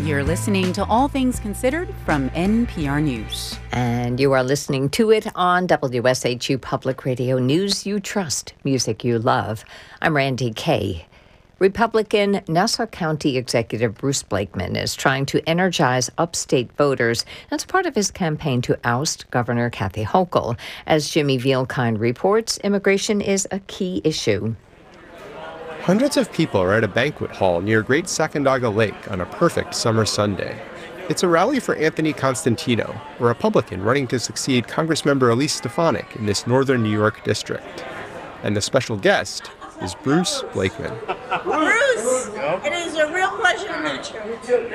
You're listening to All Things Considered from NPR News. And you are listening to it on WSHU Public Radio, News you trust, music you love. I'm Randy Kay. Republican Nassau County Executive Bruce Blakeman is trying to energize upstate voters as part of his campaign to oust Governor Kathy Hochul. As Jimmy Vielkind reports, immigration is a key issue. Hundreds of people are at a banquet hall near Great Sacandaga Lake on a perfect summer Sunday. It's a rally for Anthony Constantino, a Republican running to succeed Congressmember Elise Stefanik in this northern New York district. And the special guest is Bruce Blakeman. Bruce, it is a real pleasure to meet you.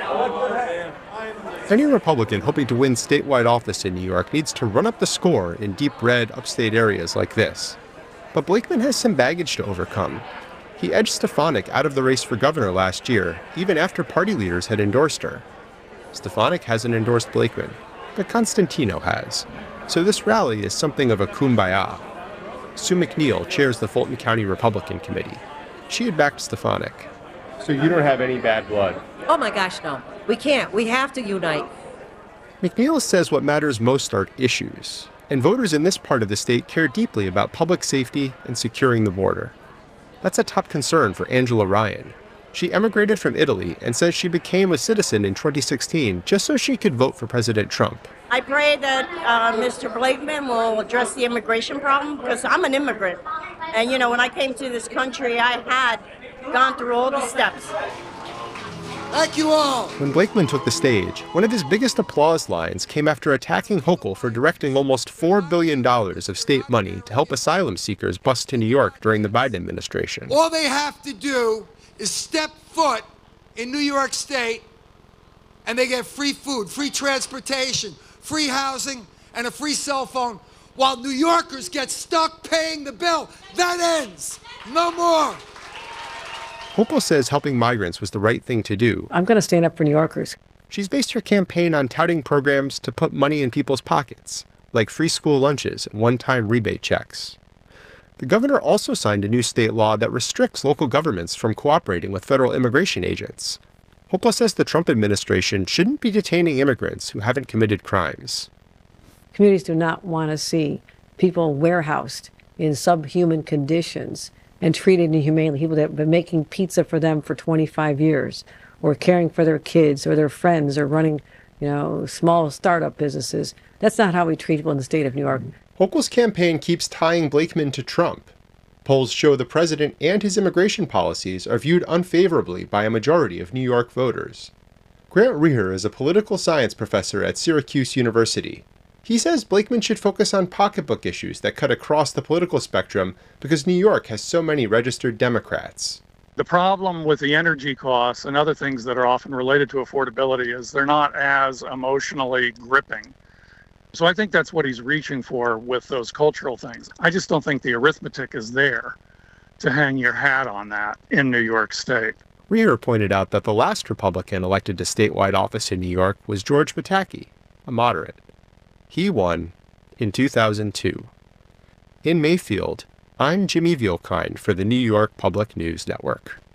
Any Republican hoping to win statewide office in New York needs to run up the score in deep red upstate areas like this. But Blakeman has some baggage to overcome. He edged Stefanik out of the race for governor last year, even after party leaders had endorsed her. Stefanik hasn't endorsed Blakeman, but Constantino has. So this rally is something of a kumbaya. Sue McNeil chairs the Fulton County Republican Committee. She had backed Stefanik. So you don't have any bad blood? Oh my gosh, no. We can't. We have to unite. McNeil says what matters most are issues, and voters in this part of the state care deeply about public safety and securing the border. That's a top concern for Angela Ryan. She emigrated from Italy and says she became a citizen in 2016 just so she could vote for President Trump. I pray that Mr. Blakeman will address the immigration problem because I'm an immigrant. And, when I came to this country, I had gone through all the steps. Thank you all. When Blakeman took the stage, one of his biggest applause lines came after attacking Hochul for directing almost $4 billion of state money to help asylum seekers bust to New York during the Biden administration. All they have to do is step foot in New York State, and they get free food, free transportation, free housing, and a free cell phone, while New Yorkers get stuck paying the bill. That ends. No more. Hochul says helping migrants was the right thing to do. I'm going to stand up for New Yorkers. She's based her campaign on touting programs to put money in people's pockets, like free school lunches and one-time rebate checks. The governor also signed a new state law that restricts local governments from cooperating with federal immigration agents. Hochul says the Trump administration shouldn't be detaining immigrants who haven't committed crimes. Communities do not want to see people warehoused in subhuman conditions and treated inhumanely. People that have been making pizza for them for 25 years, or caring for their kids or their friends, or running, small startup businesses. That's not how we treat people in the state of New York. Hochul's campaign keeps tying Blakeman to Trump. Polls show the president and his immigration policies are viewed unfavorably by a majority of New York voters. Grant Reher is a political science professor at Syracuse University. He says Blakeman should focus on pocketbook issues that cut across the political spectrum because New York has so many registered Democrats. The problem with the energy costs and other things that are often related to affordability is they're not as emotionally gripping. So I think that's what he's reaching for with those cultural things. I just don't think the arithmetic is there to hang your hat on that in New York State. Reher pointed out that the last Republican elected to statewide office in New York was George Pataki, a moderate. He won in 2002. In Mayfield, I'm Jimmy Vielkind for the New York Public News Network.